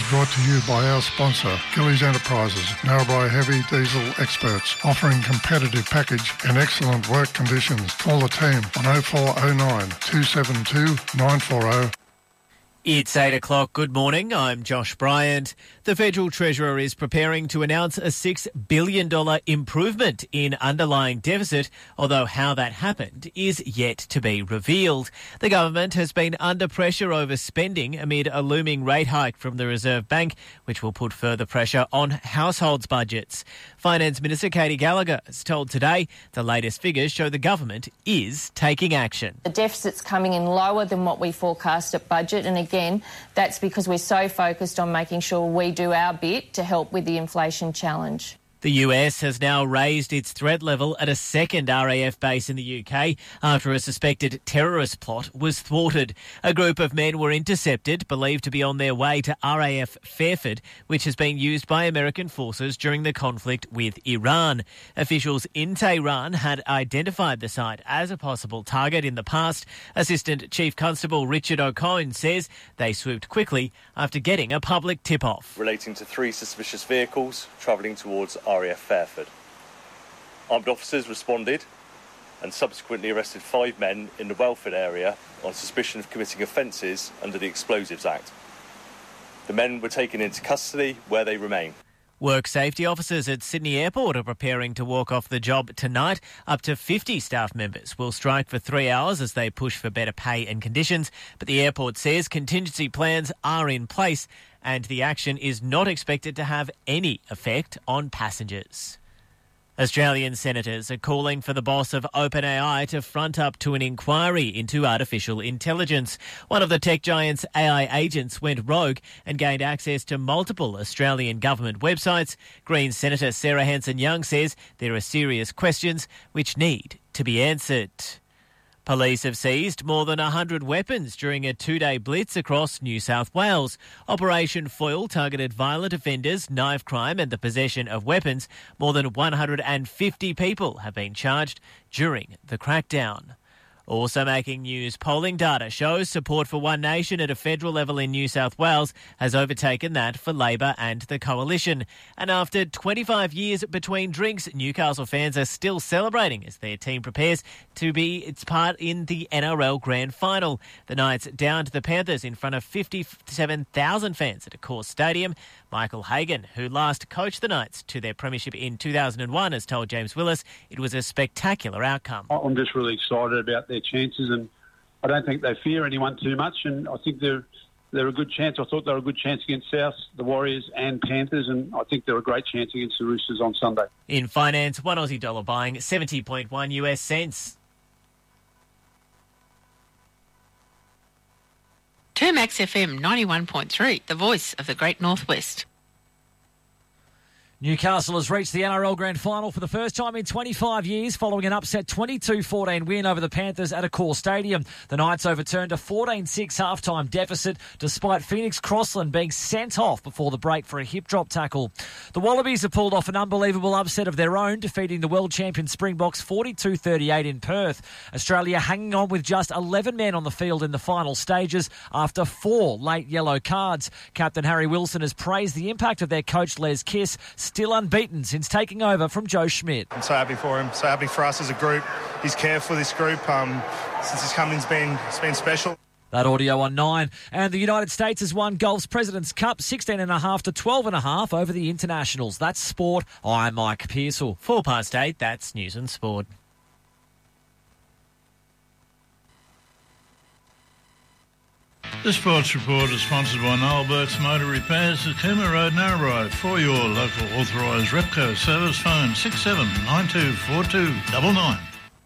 brought to you by our sponsor, Gillies Enterprises, Narrabri Heavy Diesel experts, offering competitive package and excellent work conditions. Call the team on 0409 272 940. It's 8 o'clock. Good morning. I'm Josh Bryant. The Federal Treasurer is preparing to announce a $6 billion improvement in underlying deficit, although how that happened is yet to be revealed. The government has been under pressure over spending amid a looming rate hike from the Reserve Bank, which will put further pressure on households' budgets. Finance Minister Katie Gallagher has told Today the latest figures show the government is taking action. The deficit's coming in lower than what we forecast at budget, and again, that's because we're so focused on making sure we do our bit to help with the inflation challenge. The US has now raised its threat level at a second RAF base in the UK after a suspected terrorist plot was thwarted. A group of men were intercepted, believed to be on their way to RAF Fairford, which has been used by American forces during the conflict with Iran. Officials in Tehran had identified the site as a possible target in the past. Assistant Chief Constable Richard O'Coin says they swooped quickly after getting a public tip-off. Relating to 3 suspicious vehicles travelling towards RAF Fairford. Armed officers responded and subsequently arrested 5 men in the Welford area on suspicion of committing offences under the Explosives Act. The men were taken into custody where they remain. Work safety officers at Sydney Airport are preparing to walk off the job tonight. Up to 50 staff members will strike for 3 hours as they push for better pay and conditions. But the airport says contingency plans are in place and the action is not expected to have any effect on passengers. Australian senators are calling for the boss of OpenAI to front up to an inquiry into artificial intelligence. One of the tech giant's AI agents went rogue and gained access to multiple Australian government websites. Greens Senator Sarah Hanson-Young says there are serious questions which need to be answered. Police have seized more than 100 weapons during a 2-day blitz across New South Wales. Operation Foil targeted violent offenders, knife crime and the possession of weapons. More than 150 people have been charged during the crackdown. Also making news, polling data shows support for One Nation at a federal level in New South Wales has overtaken that for Labor and the Coalition. And after 25 years between drinks, Newcastle fans are still celebrating as their team prepares to be its part in the NRL Grand Final. The Knights downed the Panthers in front of 57,000 fans at Accor Stadium. Michael Hagan, who last coached the Knights to their premiership in 2001, has told James Willis it was a spectacular outcome. I'm just really excited about their chances, and I don't think they fear anyone too much, and I think they're a good chance. I thought they were a good chance against South, the Warriors and Panthers, and I think they're a great chance against the Roosters on Sunday. In finance, $1 Aussie buying 70.1 US cents. Termax FM 91.3, the voice of the Great Northwest. Newcastle has reached the NRL Grand Final for the first time in 25 years following an upset 22-14 win over the Panthers at Accor Stadium. The Knights overturned a 14-6 halftime deficit despite Phoenix Crossland being sent off before the break for a hip drop tackle. The Wallabies have pulled off an unbelievable upset of their own, defeating the world champion Springboks 42-38 in Perth. Australia hanging on with just 11 men on the field in the final stages after 4 late yellow cards. Captain Harry Wilson has praised the impact of their coach Les Kiss, still unbeaten since taking over from Joe Schmidt. I'm so happy for him, so happy for us as a group. His care for this group since his coming's been special. That audio on 9. And the United States has won golf's President's Cup 16.5 to 12.5 over the internationals. That's sport. I'm Mike Pearsall. 8:04, that's News and Sport. The Sports Report is sponsored by Noel Burke's Motor Repairs at Cooma Road, Narrabri. For your local authorised Repco service, phone 67924299.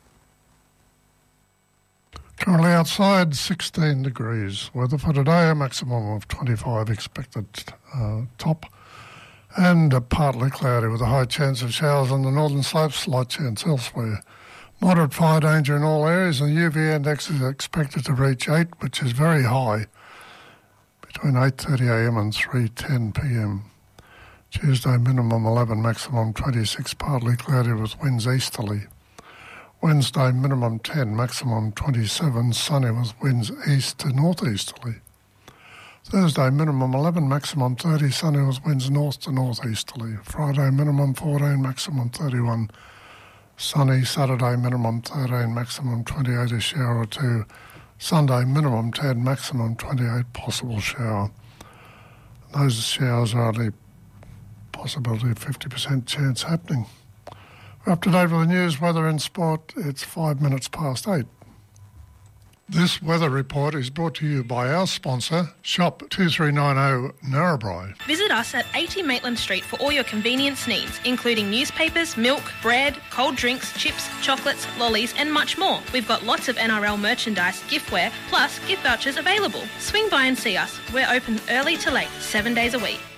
Currently outside 16 degrees. Weather for today, a maximum of 25 expected top. And partly cloudy with a high chance of showers on the northern slopes, slight chance elsewhere. Moderate fire danger in all areas, and the UV index is expected to reach 8, which is very high, between 8:30am and 3:10pm. Tuesday, minimum 11, maximum 26, partly cloudy with winds easterly. Wednesday, minimum 10, maximum 27, sunny with winds east to northeasterly. Thursday, minimum 11, maximum 30, sunny with winds north to northeasterly. Friday, minimum 14, maximum 31. Sunny. Saturday, minimum 13, maximum 28, a shower or two. Sunday, minimum 10, maximum 28, possible shower. Those showers are only possibility of 50% chance happening. We're up to date with the news, weather and sport. It's 5 minutes past 8. This weather report is brought to you by our sponsor, Shop 2390 Narrabri. Visit us at 80 Maitland Street for all your convenience needs, including newspapers, milk, bread, cold drinks, chips, chocolates, lollies and much more. We've got lots of NRL merchandise, giftware, plus gift vouchers available. Swing by and see us. We're open early to late, 7 days a week.